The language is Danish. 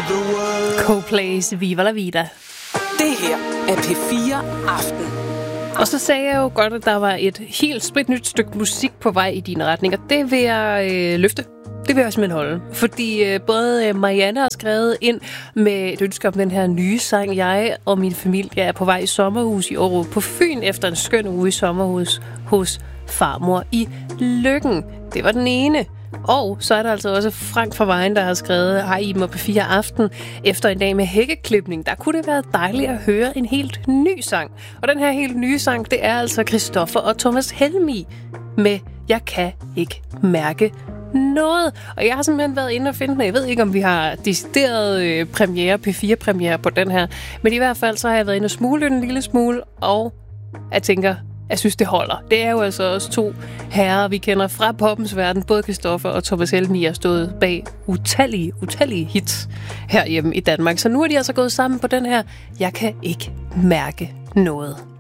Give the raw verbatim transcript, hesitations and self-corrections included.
the world. Coldplay's Viva la Vida. Det her er P fire Aften. Og så sagde jeg jo godt, at der var et helt spritnyt stykke musik på vej i din retning, og det vil jeg øh, løfte. Det vil jeg simpelthen holde. Fordi øh, både Marianne har skrevet ind med et ønske om den her nye sang. Jeg og min familie er på vej i sommerhus i Aarup på Fyn efter en skøn uge i sommerhus hos farmor i Løkken. Det var den ene. Og så er der altså også Frank fra Vejen, der har skrevet: hej Iben og P fire Aften. Efter en dag med hækkeklipning, der kunne det være dejligt at høre en helt ny sang. Og den her helt nye sang, det er altså Christoffer og Thomas Helmig med Jeg kan ikke mærke noget. Og jeg har simpelthen været inde og finde den. Jeg ved ikke, om vi har decideret øh, premiere, P fire premiere på den her. Men i hvert fald så har jeg været inde og smule en lille smule, og jeg tænker, jeg synes, det holder. Det er jo altså også to herrer, vi kender fra poppens verden. Både Christoffer og Thomas Helmig har stået bag utallige, utallige hits herhjemme i Danmark. Så nu er de altså gået sammen på den her Jeg kan ikke mærke noget.